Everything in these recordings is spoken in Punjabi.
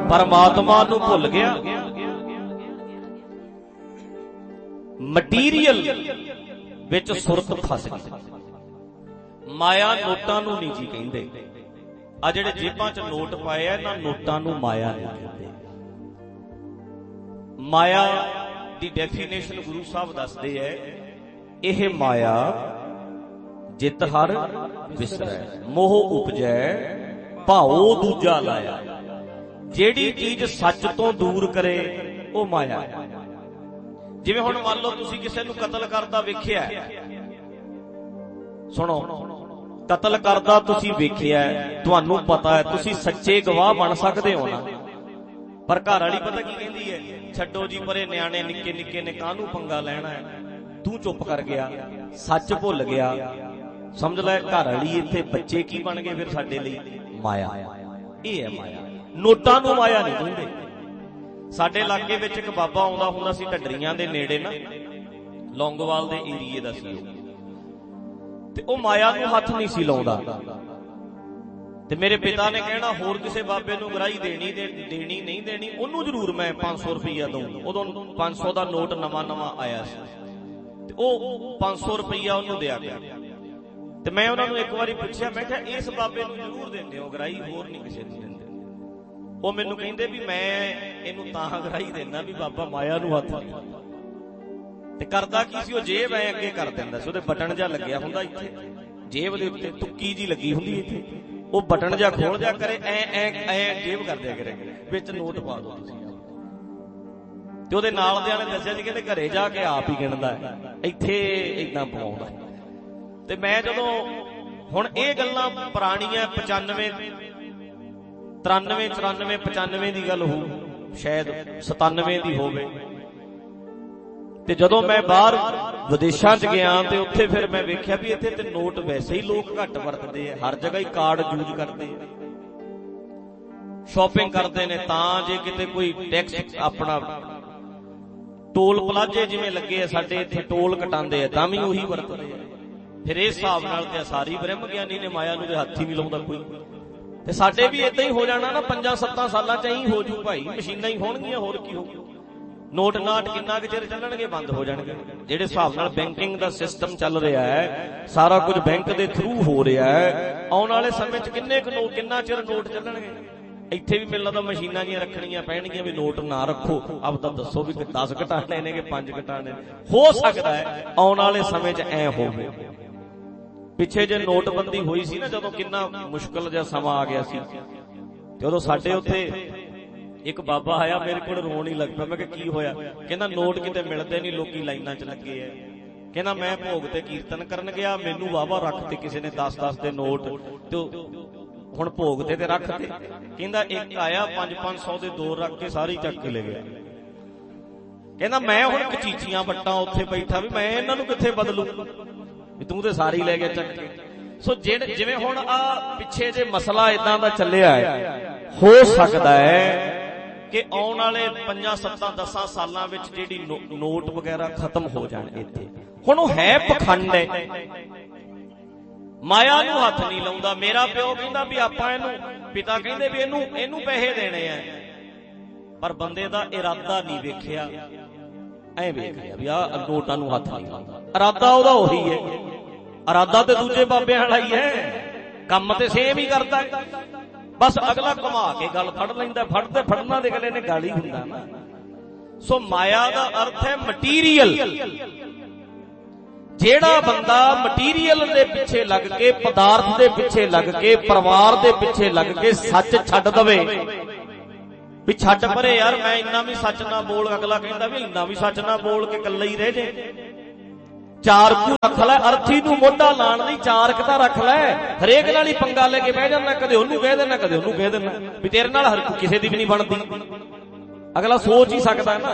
परमात्मा नूं भुल गया। मटीरियल विच सुरत फस गई। माया नोटां नूं नहीं जी कहिंदे। आ जिहड़े जेबां च नोट पाए आ इन्हां नोटां नूं माया नहीं कहिंदे। माया दी डेफिनेशन गुरु साहब दसदे है, यह माया जित हर विसरै, मोह उपजै भाओ दूजा लाया। जेड़ी चीज सच तो दूर करे वो माया। जिवें हुण मान लो तुसीं किसे नूं कतल करदा वेखिआ, सुनो कतल करदा तुसीं वेखिआ, तुहानूं पता है, तुसीं सच्चे गवाह बन सकदे हो ना। पर घर वाली पता की कहती है, छड्डो जी परे, न्याणे निक्के निक्के ने काहनूं पंगा लैणा है, तू चुप कर गया, सच भुल गया। समझ लै घर वाली इत्थे बच्चे की बन गए फिर साडे लई? माया। ये है माया। नोटां नूं माया नहीं कहंदे। साडे इलाके विच एक बाबा आउंदा हुंदा सी ढड्डरीआं दे नेड़े ना, लौंगोवाल दे एरिए दा सी ते ओ माया नूं हत्थ नहीं सी लाउंदा। ते मेरे पिता ने कहना होर किसे बाबे नूं गराही देनी नहीं देनी, ओनू जरूर मैं 500 रुपया दूं। उदों 500 दा नोट नवां नवां आया सी ते ओ 500 रुपया ओनू दिया गया। ते मैं उन्हां नूं एक वारी पुछया, मैं कहा इस बाबे नूं जरूर दिंदे हो गराही, होर नहीं किसे नूं दिंदे? ओ मैनूं कहिंदे भी मैं इहनूं तां गराही देना भी बाबा माया नूं हत्थ नहीं लाउंदा। ते करदा की सी, ओ जेब ऐ अगे कर दिंदा सी, ओहदे बटन जा लगਿਆ ਹੁੰਦਾ ਇੱਥੇ, जेब दे उत्ते तुक्की जी लगी हुंदी ਇੱਥੇ, ਉਹ बटन जा खोल जा करे, ऐ जेब कर दिया करे, विच नोट पा दो तुसीं। ते ਉਹਦੇ ਨਾਲ ਦਿਆਂ ਨੇ ਦੱਸਿਆ ਸੀ ਕਹਿੰਦੇ ਘਰੇ ਜਾ ਕੇ ਆਪ ਹੀ ਗਿਣਦਾ ਹੈ, ਇੱਥੇ ਇਦਾਂ ਪਾਉਂਦਾ। ਤੇ ਮੈਂ ਜਦੋਂ ਹੁਣ ਇਹ ਗੱਲਾਂ ਪੁਰਾਣੀਆਂ 95 93 94 95 ਦੀ ਗੱਲ ਹੋ, ਸ਼ਾਇਦ 97 ਦੀ ਹੋਵੇ। ਤੇ ਜਦੋਂ ਮੈਂ ਬਾਹਰ ਵਿਦੇਸ਼ਾਂ 'ਚ ਗਿਆ ਤੇ ਉੱਥੇ ਫਿਰ ਮੈਂ ਵੇਖਿਆ ਵੀ ਇੱਥੇ ਤੇ ਨੋਟ ਵੈਸੇ ਹੀ ਲੋਕ ਘੱਟ ਵਰਤਦੇ ਆ, ਹਰ ਜਗ੍ਹਾ ਹੀ ਕਾਰਡ ਯੂਜ਼ ਕਰਦੇ ਆ, ਸ਼ਾਪਿੰਗ ਕਰਦੇ ਨੇ। ਤਾਂ ਜੇ ਕਿਤੇ ਕੋਈ ਟੈਕਸ ਆਪਣਾ ਟੋਲ ਪਲਾਜ਼ੇ ਜਿਵੇਂ ਲੱਗੇ ਆ ਸਾਡੇ ਇੱਥੇ, ਟੋਲ ਕਟਾਉਂਦੇ ਆ ਤਾਂ ਵੀ ਉਹੀ ਵਰਤਦੇ ਆ। ਫਿਰ ਇਸ ਹਿਸਾਬ ਨਾਲ ਤੇ ਸਾਰੀ ਬ੍ਰਹਮ ਗਿਆਨੀ ਨੇ ਮਾਇਆ ਨੂੰ ਤੇ ਹੱਥ ਹੀ ਨਹੀਂ ਲਾਉਂਦਾ ਕੋਈ। ਤੇ ਸਾਡੇ ਵੀ ਏਦਾਂ ਹੀ ਹੋ ਜਾਣਾ ਨਾ, 5-7 ਸਾਲਾਂ 'ਚ ਹੀ ਹੋ ਜੂ ਭਾਈ, ਮਸ਼ੀਨਾਂ ਹੀ ਹੋਣਗੀਆਂ, ਹੋਰ ਕੀ ਹੋਊ। ਨੋਟ ਨਾਟ ਕਿੰਨਾ ਕੁ ਚਿਰ ਚੱਲਣਗੇ, ਬੰਦ ਹੋ ਜਾਣਗੇ। ਜਿਹੜੇ ਹਿਸਾਬ ਨਾਲ ਬੈਂਕਿੰਗ ਦਾ ਸਿਸਟਮ ਚੱਲ ਰਿਹਾ ਹੈ, ਸਾਰਾ ਕੁਝ ਬੈਂਕ ਦੇ ਥਰੂ ਹੋ ਰਿਹਾ ਹੈ, ਆਉਣ ਵਾਲੇ ਸਮੇਂ 'ਚ ਕਿੰਨਾ ਚਿਰ ਨੋਟ ਚੱਲਣਗੇ। ਇੱਥੇ ਵੀ ਮੈਨੂੰ ਲੱਗਦਾ ਮਸ਼ੀਨਾਂ ਜੀਆਂ ਰੱਖਣੀਆਂ ਪੈਣਗੀਆਂ ਵੀ ਨੋਟ ਨਾ ਰੱਖੋ, ਆਪ ਤਾਂ ਦੱਸੋ ਵੀ 10 ਘਟਾਣੇ ਨੇ ਕਿ 5 ਘਟਾਣੇ। ਹੋ ਸਕਦਾ ਹੈ ਆਉਣ ਵਾਲੇ ਸਮੇਂ 'ਚ ਐ ਹੋਵੇ। ਪਿੱਛੇ ਜੇ ਨੋਟਬੰਦੀ ਹੋਈ ਸੀ ਨਾ, ਜਦੋਂ ਕਿੰਨਾ ਮੁਸ਼ਕਲ ਜਿਹਾ ਸਮਾਂ ਆ ਗਿਆ ਸੀ, ਤੇ ਉਦੋਂ ਸਾਡੇ ਉੱਥੇ ਇੱਕ ਬਾਬਾ ਆਇਆ, ਮੇਰੇ ਕੋਲ ਰੋਣ ਹੀ ਲੱਗ ਪਿਆ। ਮੈਂ ਕਿਹਾ ਕੀ ਹੋਇਆ? ਕਹਿੰਦਾ ਨੋਟ ਕਿਤੇ ਮਿਲਦੇ ਨਹੀਂ, ਲੋਕੀ ਲਾਈਨਾਂ 'ਚ ਲੱਗੇ ਐ। ਕਹਿੰਦਾ ਮੈਂ ਭੋਗ ਤੇ ਕੀਰਤਨ ਕਰਨ ਗਿਆ, ਮੈਨੂੰ ਵਾਹਵਾ ਰੱਖ ਤੇ ਕਿਸੇ ਨੇ 10-10 ਦੇ ਨੋਟ, ਤੇ ਹੁਣ ਭੋਗ ਤੇ ਰੱਖ ਤੇ। ਕਹਿੰਦਾ ਇੱਕ ਆਇਆ 500-500 ਦੇ 2 ਰੱਖ ਕੇ ਸਾਰੀ ਚੱਕ ਕੇ ਲੈ ਗਿਆ। ਕਹਿੰਦਾ ਮੈਂ ਹੁਣ ਕਚੀਚੀਆਂ ਵੱਟਾਂ ਉੱਥੇ ਬੈਠਾ ਵੀ ਮੈਂ ਇਹਨਾਂ ਨੂੰ ਕਿੱਥੇ ਬਦਲੂ, ਵੀ ਤੂੰ ਤੇ ਸਾਰੀ ਲੈ ਗਿਆ ਚੱਕ ਕੇ। ਸੋ ਜਿਵੇਂ ਹੁਣ ਆ ਪਿੱਛੇ ਜੇ ਮਸਲਾ ਇਦਾਂ ਦਾ ਚੱਲਿਆ ਹੈ, ਹੋ ਸਕਦਾ ਹੈ ਕਿ ਆਉਣ ਵਾਲੇ 5-7-10 ਸਾਲਾਂ ਵਿੱਚ ਜਿਹੜੀ ਨੋਟ ਵਗੈਰਾ ਖਤਮ ਹੋ ਜਾਣ ਇੱਥੇ। ਹੁਣ ਉਹ ਹੈ ਪਖੰਡ ਹੈ, ਮਾਇਆ ਨੂੰ ਹੱਥ ਨਹੀਂ ਲਾਉਂਦਾ। ਮੇਰਾ ਪਿਓ ਕਹਿੰਦਾ ਵੀ ਆਪਾਂ ਇਹਨੂੰ, ਪਿਤਾ ਕਹਿੰਦੇ ਵੀ ਇਹਨੂੰ ਪੈਸੇ ਦੇਣੇ ਆ, ਪਰ ਬੰਦੇ ਦਾ ਇਰਾਦਾ ਨਹੀਂ ਵੇਖਿਆ, ਐ ਵੇਖ ਲਿਆ ਵੀ ਆਹ ਨੋਟਾਂ ਨੂੰ ਹੱਥ ਨਹੀਂ ਲਾਉਂਦਾ। ਇਰਾਦਾ ਉਹਦਾ ਉਹੀ ਹੈ, ਇਰਾਦਾ ਤੇ ਦੂਜੇ ਬਾਬਿਆਂ ਵਾਲਾ ਹੀ ਹੈ, ਕੰਮ ਤੇ ਸੇਮ ਹੀ ਕਰਦਾ। ਬਸ ਅਗਲਾ ਘੁਮਾ ਕੇ ਗੱਲ ਫੜ ਲੈਂਦਾ, ਫੜਦੇ ਫੜਨਾ ਦੇ ਗਲੇ ਨੇ ਗਾਲੀ ਹੁੰਦਾ ਨਾ। ਸੋ ਮਾਇਆ ਦਾ ਅਰਥ ਹੈ ਮਟੀਰੀਅਲ। ਜਿਹੜਾ ਬੰਦਾ ਮਟੀਰੀਅਲ ਦੇ ਪਿੱਛੇ ਲੱਗ ਕੇ, ਪਦਾਰਥ ਦੇ ਪਿੱਛੇ ਲੱਗ ਕੇ, ਪਰਿਵਾਰ ਦੇ ਪਿੱਛੇ ਲੱਗ ਕੇ ਸੱਚ ਛੱਡ ਦਵੇ ਵੀ ਛੱਡ ਪਰੇ ਯਾਰ, ਮੈਂ ਇੰਨਾ ਵੀ ਸੱਚ ਨਾ ਬੋਲ, ਅਗਲਾ ਕਹਿੰਦਾ ਵੀ ਇੰਨਾ ਵੀ ਸੱਚ ਨਾ ਬੋਲ ਕੇ ਇਕੱਲਾ ਹੀ ਰਹਿ ਜੇ। ਚਾਰ ਕੁ ਰੱਖ ਲੈ, ਅਰਥੀ ਨੂੰ ਮੋਢਾ ਲਾਣ ਲਈ ਚਾਰ ਕੁ ਤਾਂ ਰੱਖ ਲੈ। ਹਰੇਕ ਨਾਲ ਹੀ ਪੰਗਾ ਲੈ ਕੇ ਬਹਿ ਜਾਂਦਾ, ਕਦੇ ਉਹਨੂੰ ਕਹਿ ਦੇਣਾ ਕਦੇ ਉਹਨੂੰ ਕਹਿ ਦੇਣਾ, ਵੀ ਤੇਰੇ ਨਾਲ ਹਰ ਕਿਸੇ ਦੀ ਵੀ ਨਹੀਂ ਬਣਦੀ। ਅਗਲਾ ਸੋਚ ਹੀ ਸਕਦਾ ਨਾ।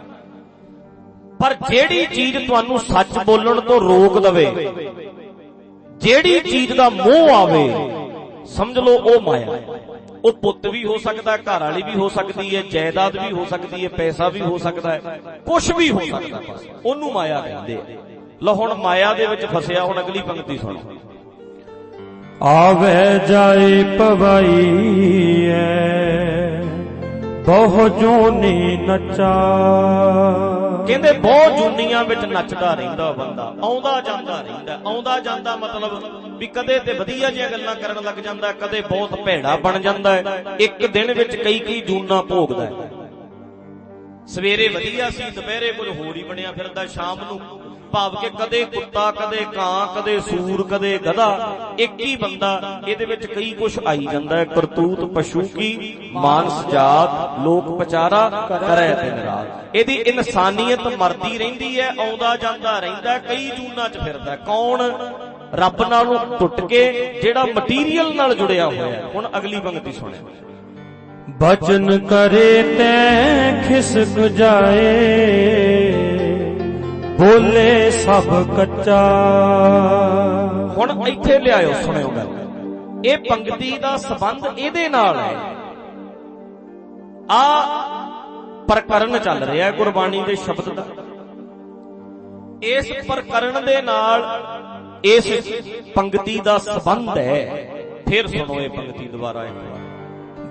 ਪਰ ਜਿਹੜੀ ਚੀਜ਼ ਤੁਹਾਨੂੰ ਸੱਚ ਬੋਲਣ ਤੋਂ ਰੋਕ ਦਵੇ, ਜਿਹੜੀ ਚੀਜ਼ ਦਾ ਮੋਹ ਆਵੇ, ਸਮਝ ਲਓ ਉਹ ਮਾਇਆ। ਉਹ ਪੁੱਤ ਵੀ ਹੋ ਸਕਦਾ, ਘਰ ਵਾਲੀ ਵੀ ਹੋ ਸਕਦੀ ਹੈ, ਜਾਇਦਾਦ ਵੀ ਹੋ ਸਕਦੀ ਹੈ, ਪੈਸਾ ਵੀ ਹੋ ਸਕਦਾ ਹੈ, ਕੁਛ ਵੀ ਹੋ ਸਕਦਾ, ਬਸ ਉਹਨੂੰ ਮਾਇਆ ਕਹਿੰਦੇ ਆ। ਲਓ ਹੁਣ ਮਾਇਆ ਦੇ ਵਿੱਚ ਫਸਿਆ, ਹੁਣ ਅਗਲੀ ਪੰਕਤੀ ਸੁਣੋ। ਆਵੇ ਜਾਏ ਪਵਾਈ ਐ ਬਹੁ ਜੂਨੀ ਨੱਚਾ। ਕਹਿੰਦੇ ਬਹੁਤ ਜੂਨੀਆਂ ਵਿੱਚ ਨੱਚਦਾ ਰਹਿੰਦਾ ਬੰਦਾ, ਆਉਂਦਾ ਜਾਂਦਾ ਰਹਿੰਦਾ। ਆਉਂਦਾ ਜਾਂਦਾ ਮਤਲਬ ਵੀ ਕਦੇ ਤੇ ਵਧੀਆ ਜਿਹੀਆਂ ਗੱਲਾਂ ਕਰਨ ਲੱਗ ਜਾਂਦਾ, ਕਦੇ ਬਹੁਤ ਭੈੜਾ ਬਣ ਜਾਂਦਾ ਹੈ। ਇੱਕ ਦਿਨ ਵਿੱਚ ਕਈ ਜੂਨਾਂ ਭੋਗਦਾ ਹੈ। ਸਵੇਰੇ ਵਧੀਆ ਸੀ, ਦੁਪਹਿਰੇ ਕੁਝ ਹੋਰ ਹੀ ਬਣਿਆ ਫਿਰਦਾ, ਸ਼ਾਮ ਨੂੰ ਭਾਵ ਕਿ ਕਦੇ ਕੁੱਤਾ, ਕਦੇ ਕਾਂ, ਕਦੇ ਸੂਰ, ਕਦੇ ਗਧਾ। ਇੱਕ ਹੀ ਬੰਦਾ, ਇਹਦੇ ਵਿੱਚ ਕਈ ਕੁਛ ਆਈ ਜਾਂਦਾ ਹੈ। ਕਰਤੂਤ ਪਸ਼ੂ ਕੀ ਮਾਨਸ ਜਾਤ, ਲੋਕ ਪਚਾਰਾ ਕਰੇ ਦਿਨ ਰਾਤ। ਇਹਦੀ ਇਨਸਾਨੀਅਤ ਮਰਦੀ ਰਹਿੰਦੀ ਹੈ, ਆਉਂਦਾ ਜਾਂਦਾ ਰਹਿੰਦਾ, ਕਈ ਜੂਨਾਂ 'ਚ ਫਿਰਦਾ। ਕੌਣ? ਰੱਬ ਨਾਲੋਂ ਟੁੱਟ ਕੇ, ਜਿਹੜਾ ਮਟੀਰੀਅਲ ਨਾਲ ਜੁੜਿਆ ਹੋਇਆ। ਹੁਣ ਅਗਲੀ ਪੰਗਤੀ ਸੁਣਿਓ। ਬਚਨ ਕਰੇ ਤੈਂ ਖਿਸਕ ਜਾਏ, ਬੋਲੇ ਸਭ ਕੱਚਾ। ਹੁਣ ਇੱਥੇ ਲਿਆਇਓ, ਸੁਣਿਓ ਗੱਲ। ਇਹ ਪੰਗਤੀ ਦਾ ਸੰਬੰਧ ਇਹਦੇ ਨਾਲ ਹੈ। ਆ ਪ੍ਰਕਰਨ ਚੱਲ ਰਿਹਾ ਗੁਰਬਾਣੀ ਦੇ ਸ਼ਬਦ ਦਾ। ਇਸ ਪ੍ਰਕਰਨ ਦੇ ਨਾਲ ਇਸ ਪੰਗਤੀ ਦਾ ਸੰਬੰਧ ਹੈ। ਫਿਰ ਸੁਣੋ ਇਹ ਪੰਗਤੀ ਦੁਬਾਰਾ ਇੱਕ ਵਾਰ।